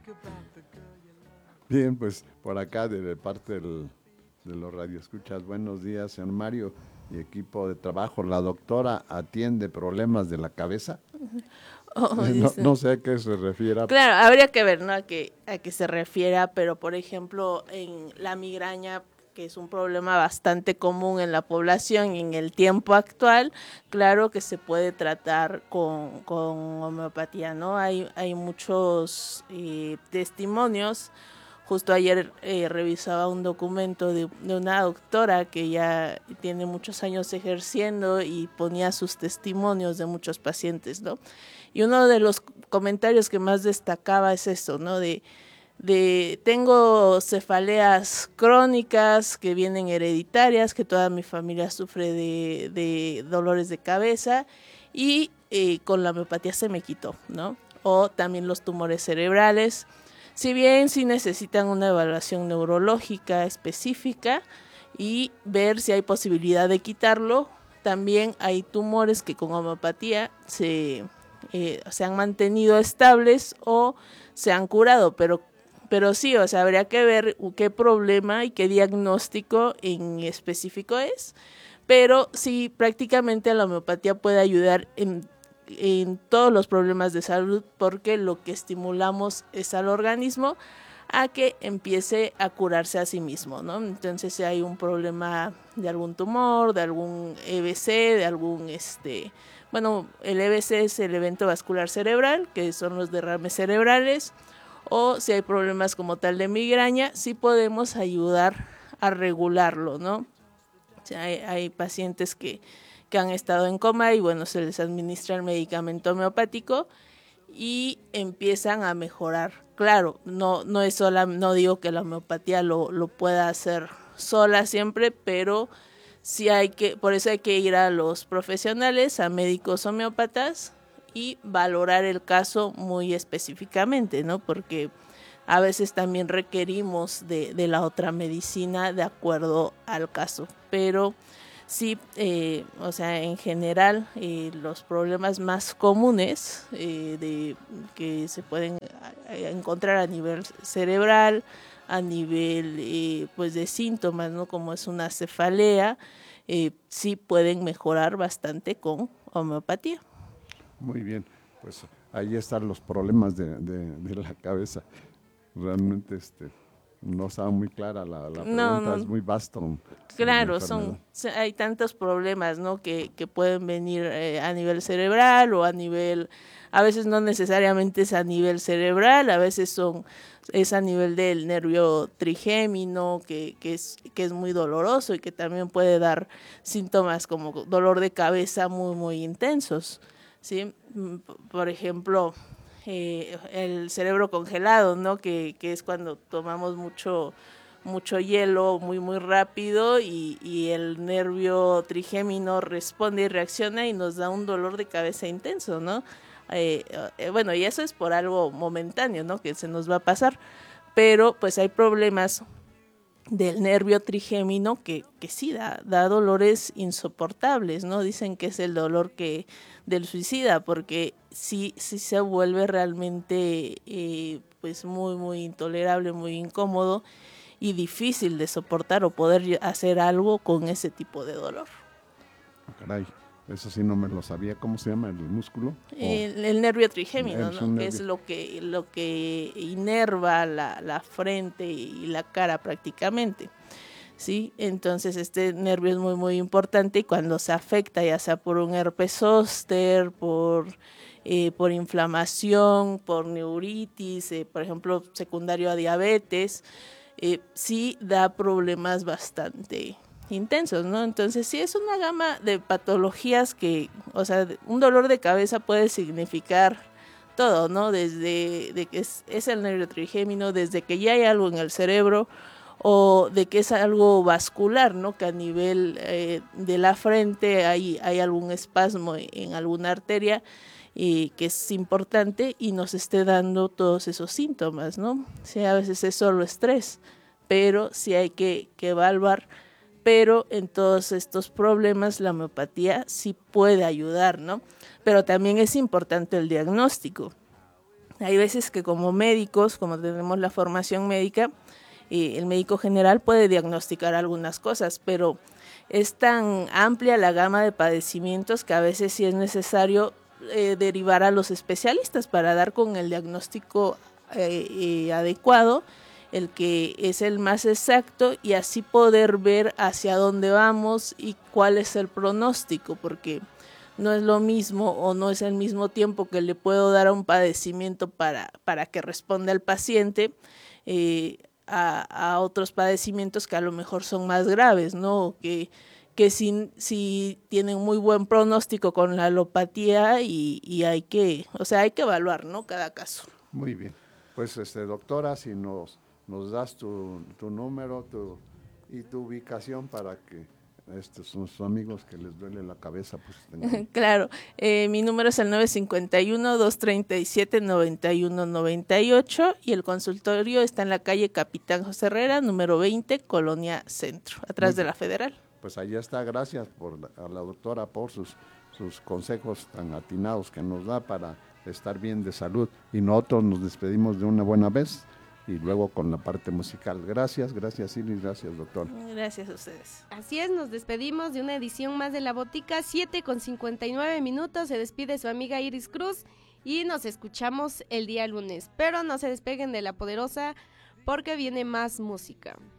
Bien, pues por acá de parte de los radioescuchas, buenos días, señor Mario y equipo de trabajo. La doctora atiende problemas de la cabeza. Oh, No, dice. no sé a qué se refiere. Claro, habría que ver, ¿no? A qué se refiera, pero por ejemplo, en la migraña, que es un problema bastante común en la población y en el tiempo actual, claro que se puede tratar con homeopatía, ¿no? Hay muchos testimonios. Justo ayer revisaba un documento de una doctora que ya tiene muchos años ejerciendo y ponía sus testimonios de muchos pacientes, ¿no? Y uno de los comentarios que más destacaba es eso, ¿no? De tengo cefaleas crónicas que vienen hereditarias, que toda mi familia sufre de dolores de cabeza y con la homeopatía se me quitó, ¿no? O también los tumores cerebrales. Si bien sí necesitan una evaluación neurológica específica y ver si hay posibilidad de quitarlo, también hay tumores que con homeopatía se han mantenido estables o se han curado, pero sí, o sea, habría que ver qué problema y qué diagnóstico en específico es, pero sí, prácticamente la homeopatía puede ayudar en todos los problemas de salud porque lo que estimulamos es al organismo a que empiece a curarse a sí mismo, ¿no? Entonces si hay un problema de algún tumor, de algún EBC, de algún bueno, el EBC es el evento vascular cerebral, que son los derrames cerebrales, o si hay problemas como tal de migraña, sí podemos ayudar a regularlo, ¿no? O sea, hay pacientes que han estado en coma y bueno, se les administra el medicamento homeopático y empiezan a mejorar. Claro, no es sola, no digo que la homeopatía lo pueda hacer sola siempre, pero sí por eso hay que ir a los profesionales, a médicos homeópatas y valorar el caso muy específicamente, ¿no? Porque a veces también requerimos de la otra medicina de acuerdo al caso, pero sí, o sea, en general los problemas más comunes que se pueden encontrar a nivel cerebral, a nivel pues de síntomas, ¿no? Como es una cefalea, sí pueden mejorar bastante con homeopatía. Muy bien, pues ahí están los problemas de la cabeza. Realmente no estaba muy clara la No, pregunta, es no, muy vasto la claro, enfermedad. hay tantos problemas, ¿no? Que pueden venir a nivel cerebral o a veces no necesariamente es a nivel cerebral, a veces es a nivel del nervio trigémino, que es muy doloroso y que también puede dar síntomas como dolor de cabeza muy, muy intensos, ¿sí? Por ejemplo, el cerebro congelado, ¿no? Que es cuando tomamos mucho hielo muy muy rápido y el nervio trigémino responde y reacciona y nos da un dolor de cabeza intenso, ¿no? Bueno, y eso es por algo momentáneo, ¿no? Que se nos va a pasar, pero pues hay problemas del nervio trigémino que sí da dolores insoportables, ¿no? Dicen que es el dolor del suicida, porque sí se vuelve realmente pues muy muy intolerable, muy incómodo y difícil de soportar o poder hacer algo con ese tipo de dolor. Caray, eso sí no me lo sabía. ¿Cómo se llama el músculo? El nervio trigémino, Es un ¿no? Que nervio. es lo que inerva la frente y la cara prácticamente. ¿Sí? Entonces este nervio es muy muy importante y cuando se afecta, ya sea por un herpes zóster, por inflamación, por neuritis, por ejemplo, secundario a diabetes, sí da problemas bastante intensos, ¿no? Entonces sí es una gama de patologías que, o sea, un dolor de cabeza puede significar todo, ¿no? Desde de que es el nervio trigémino, desde que ya hay algo en el cerebro o de que es algo vascular, ¿no? Que a nivel de la frente hay algún espasmo en alguna arteria y que es importante y nos esté dando todos esos síntomas, ¿no? Sí, a veces es solo estrés, pero sí hay que evaluar, pero en todos estos problemas la homeopatía sí puede ayudar, ¿no? Pero también es importante el diagnóstico. Hay veces que como médicos, como tenemos la formación médica, el médico general puede diagnosticar algunas cosas, pero es tan amplia la gama de padecimientos que a veces sí es necesario derivar a los especialistas para dar con el diagnóstico adecuado, el que es el más exacto, y así poder ver hacia dónde vamos y cuál es el pronóstico, porque no es lo mismo o no es el mismo tiempo que le puedo dar a un padecimiento para que responda el paciente a otros padecimientos que a lo mejor son más graves, ¿no? Que si tienen muy buen pronóstico con la alopatía y hay que evaluar, ¿no? Cada caso. Muy bien. Pues, doctora, si nos das tu número y tu ubicación para que sus amigos que les duele la cabeza, pues tengan. Claro, mi número es el 951-237-9198 y el consultorio está en la calle Capitán José Herrera, número 20, Colonia Centro, atrás de la Federal. Pues ahí está, gracias a la doctora por sus consejos tan atinados que nos da para estar bien de salud. Y nosotros nos despedimos de una buena vez y luego con la parte musical. Gracias Iris, gracias doctor. Gracias a ustedes. Así es, nos despedimos de una edición más de La Botica, 7:59. Se despide su amiga Iris Cruz y nos escuchamos el día lunes. Pero no se despeguen de La Poderosa porque viene más música.